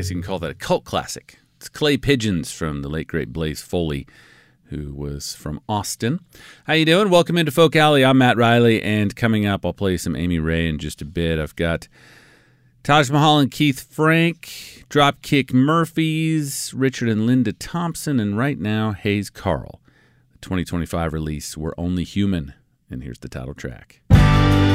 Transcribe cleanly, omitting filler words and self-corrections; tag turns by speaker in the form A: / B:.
A: guess you can call that a cult classic. It's Clay Pigeons from the late, great Blaze Foley, who was from Austin. How you doing? Welcome into Folk Alley. I'm Matt Riley, and coming up, I'll play some Amy Ray in just a bit. I've got Taj Mahal and Keith Frank, Dropkick Murphys, Richard and Linda Thompson, and right now, Hayes Carll. The 2025 release, We're Only Human, and here's the title track.